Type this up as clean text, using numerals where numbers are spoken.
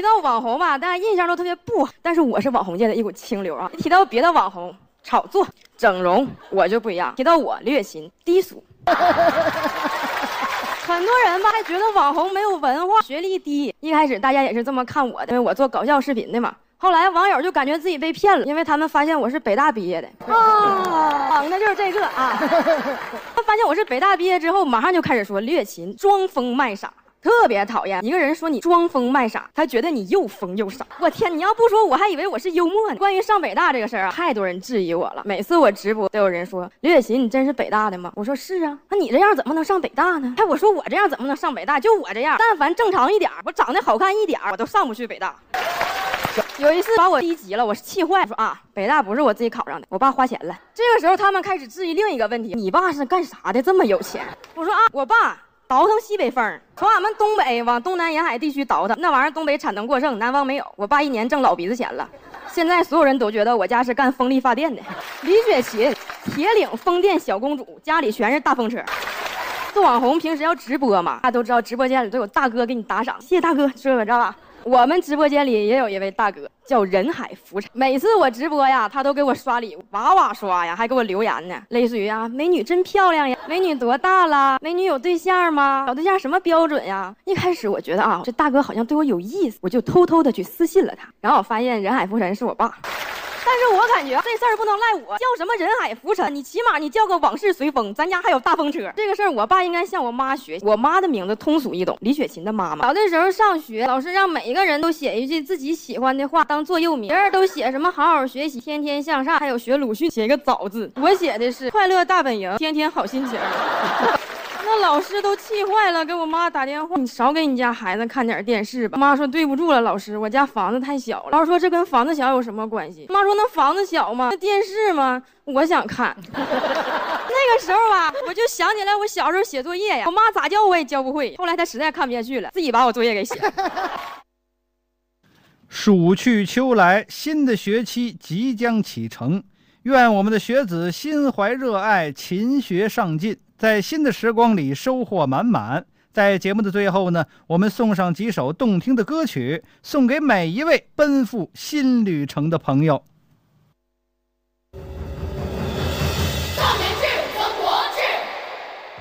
提到网红吧，大家印象都特别不好，但是我是网红界的一股清流啊。提到别的网红炒作、整容，我就不一样。提到我李雪琴低俗。很多人吧还觉得网红没有文化、学历低，一开始大家也是这么看我的，因为我做搞笑视频的嘛。后来网友就感觉自己被骗了，因为他们发现我是北大毕业的啊，那就是这个啊。他发现我是北大毕业之后，马上就开始说李雪琴装疯卖傻。特别讨厌一个人说你装疯卖傻，他觉得你又疯又傻。我天，你要不说我还以为我是幽默呢。关于上北大这个事儿啊，太多人质疑我了。每次我直播都有人说李雪琴，你真是北大的吗？我说是啊。那你这样怎么能上北大呢？哎，我说我这样怎么能上北大？就我这样，但凡正常一点，我长得好看一点，我都上不去北大。有一次把我逼急了，我是气坏，说啊，北大不是我自己考上的，我爸花钱了。这个时候他们开始质疑另一个问题，你爸是干啥的这么有钱？我说啊，我爸倒腾西北风，从俺们东北往东南沿海地区倒腾，那玩意儿东北产能过剩，南方没有。我爸一年挣老鼻子钱了。现在所有人都觉得我家是干风力发电的。李雪琴，铁岭风电小公主，家里全是大风车。做网红平时要直播嘛，大家都知道直播间里都有大哥给你打赏，谢谢大哥，这个知道吧？我们直播间里也有一位大哥叫人海浮沉，每次我直播呀，他都给我刷礼物，哇哇刷呀，还给我留言呢，类似于啊，美女真漂亮呀，美女多大了，美女有对象吗？找对象什么标准呀？一开始我觉得啊，这大哥好像对我有意思，我就偷偷的去私信了他，然后我发现人海浮沉是我爸。但是我感觉这事儿不能赖我，叫什么人海浮沉，你起码你叫个往事随风，咱家还有大风车。这个事儿我爸应该向我妈学，我妈的名字通俗易懂，李雪琴的妈妈。小的时候上学，老师让每一个人都写一句自己喜欢的话当座右铭，别人都写什么好好学习，天天向上，还有学鲁迅写一个早字，我写的是快乐大本营，天天好心情。那老师都气坏了，给我妈打电话，你少给你家孩子看点电视吧。妈说对不住了，老师，我家房子太小了。老师说这跟房子小有什么关系？妈说那房子小吗？那电视吗？我想看。那个时候吧，我就想起来我小时候写作业呀，我妈咋教我也教不会。后来她实在看不下去了，自己把我作业给写了。 暑去秋来，新的学期即将启程，愿我们的学子心怀热爱，勤学上进，在新的时光里收获满满。在节目的最后呢，我们送上几首动听的歌曲，送给每一位奔赴新旅程的朋友。